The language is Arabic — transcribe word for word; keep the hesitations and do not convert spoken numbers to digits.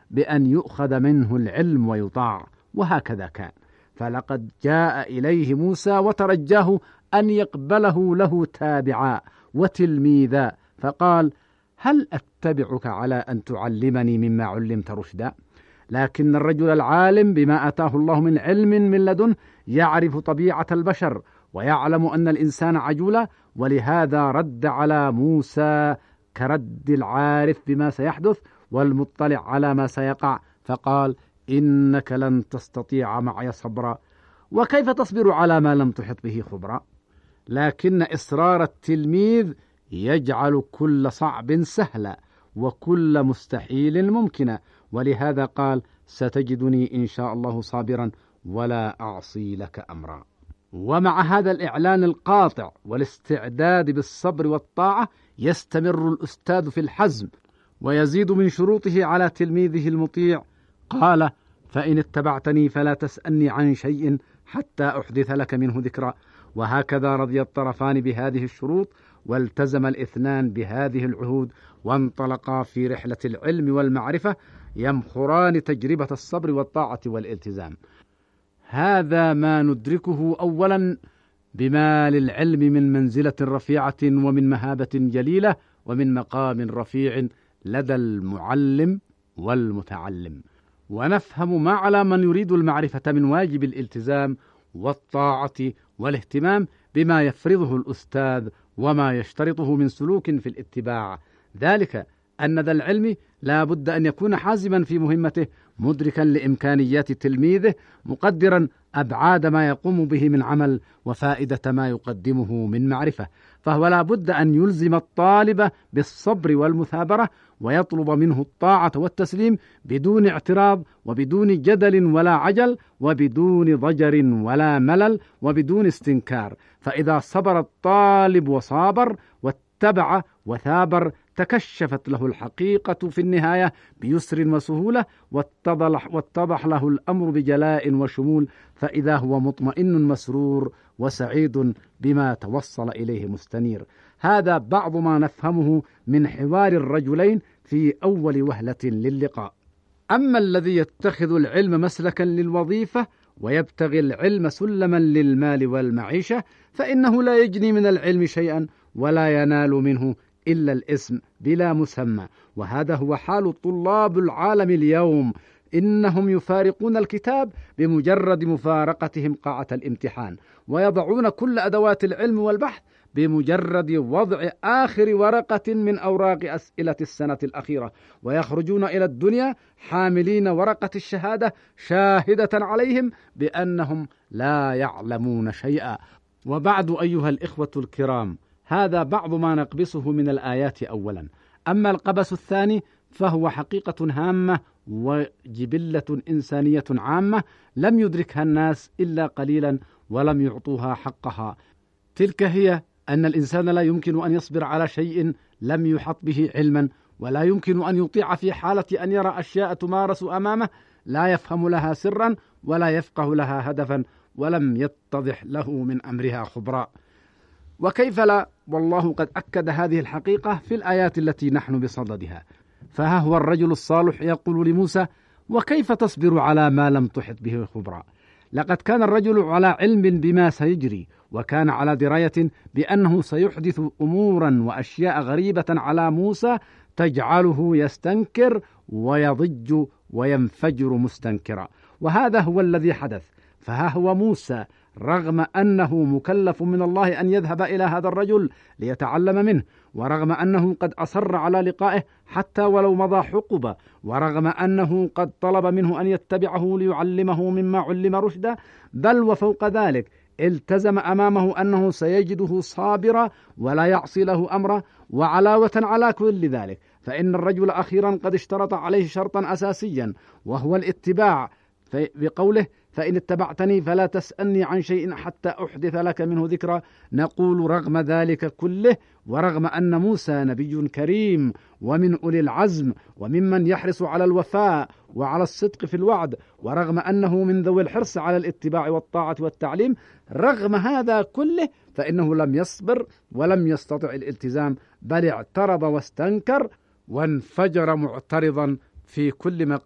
بأن يؤخذ منه العلم ويطاع، وهكذا كان. فلقد جاء إليه موسى وترجاه أن يقبله له تابعا وتلميذا، فقال: هل أتبعك على أن تعلمني مما علمت رشدا؟ لكن الرجل العالم بما أتاه الله من علم من لدنه يعرف طبيعة البشر ويعلم أن الإنسان عجولة، ولهذا رد على موسى كرد العارف بما سيحدث والمطلع على ما سيقع، فقال: إنك لن تستطيع معي صبرا، وكيف تصبر على ما لم تحط به خبرا؟ لكن إصرار التلميذ يجعل كل صعب سهلا وكل مستحيل ممكنا، ولهذا قال: ستجدني إن شاء الله صابرا ولا أعصي لك أمرا. ومع هذا الإعلان القاطع والاستعداد بالصبر والطاعة يستمر الأستاذ في الحزم ويزيد من شروطه على تلميذه المطيع. قال: فإن اتبعتني فلا تسألني عن شيء حتى أحدث لك منه ذكرا. وهكذا رضي الطرفان بهذه الشروط، والتزم الاثنان بهذه العهود، وانطلقا في رحلة العلم والمعرفة يمخران تجربة الصبر والطاعة والالتزام. هذا ما ندركه أولا بما للعلم من منزلة رفيعة ومن مهابة جليلة ومن مقام رفيع لدى المعلم والمتعلم، ونفهم ما على من يريد المعرفة من واجب الالتزام والطاعة والاهتمام بما يفرضه الأستاذ وما يشترطه من سلوك في الاتباع، ذلك أن ذا العلم لا بد أن يكون حازما في مهمته، مدركا لإمكانيات تلميذه، مقدرا أبعاد ما يقوم به من عمل وفائدة ما يقدمه من معرفة، فهو لا بد أن يلزم الطالب بالصبر والمثابرة، ويطلب منه الطاعة والتسليم بدون اعتراض وبدون جدل ولا عجل وبدون ضجر ولا ملل وبدون استنكار. فإذا صبر الطالب وصابر واتبع وثابر تكشفت له الحقيقة في النهاية بيسر وسهولة، واتضح, واتضح له الأمر بجلاء وشمول، فإذا هو مطمئن مسرور وسعيد بما توصل إليه مستنير. هذا بعض ما نفهمه من حوار الرجلين في أول وهلة للقاء. أما الذي يتخذ العلم مسلكا للوظيفة ويبتغي العلم سلما للمال والمعيشة، فإنه لا يجني من العلم شيئا ولا ينال منه إلا الاسم بلا مسمى، وهذا هو حال طلاب العالم اليوم. إنهم يفارقون الكتاب بمجرد مفارقتهم قاعة الامتحان، ويضعون كل أدوات العلم والبحث بمجرد وضع آخر ورقة من أوراق أسئلة السنة الأخيرة، ويخرجون إلى الدنيا حاملين ورقة الشهادة شاهدة عليهم بأنهم لا يعلمون شيئا. وبعد أيها الإخوة الكرام، هذا بعض ما نقبسه من الآيات أولا. أما القبس الثاني فهو حقيقة هامة وجبلة إنسانية عامة لم يدركها الناس إلا قليلا ولم يعطوها حقها. تلك هي أن الإنسان لا يمكن أن يصبر على شيء لم يحط به علما، ولا يمكن أن يطيع في حالة أن يرى أشياء تمارس أمامه لا يفهم لها سرا ولا يفقه لها هدفا ولم يتضح له من أمرها خبراء. وكيف لا، والله قد أكد هذه الحقيقة في الآيات التي نحن بصددها. فها هو الرجل الصالح يقول لموسى: وكيف تصبر على ما لم تحط به خبرا؟ لقد كان الرجل على علم بما سيجري، وكان على دراية بأنه سيحدث أمورا وأشياء غريبة على موسى تجعله يستنكر ويضج وينفجر مستنكرا، وهذا هو الذي حدث. فها هو موسى رغم أنه مكلف من الله أن يذهب إلى هذا الرجل ليتعلم منه، ورغم أنه قد أصر على لقائه حتى ولو مضى حقبة، ورغم أنه قد طلب منه أن يتبعه ليعلمه مما علم رشدا، بل وفوق ذلك التزم أمامه أنه سيجده صابرا ولا يعصي له أمرا. وعلاوة على كل ذلك فإن الرجل أخيرا قد اشترط عليه شرطا أساسيا، وهو الاتباع، بقوله: فإن اتبعتني فلا تسألني عن شيء حتى أحدث لك منه ذكرا. نقول رغم ذلك كله، ورغم أن موسى نبي كريم ومن أولي العزم وممن يحرص على الوفاء وعلى الصدق في الوعد، ورغم أنه من ذوي الحرص على الاتباع والطاعة والتعليم، رغم هذا كله فإنه لم يصبر ولم يستطع الالتزام، بل اعترض واستنكر وانفجر معترضا في كل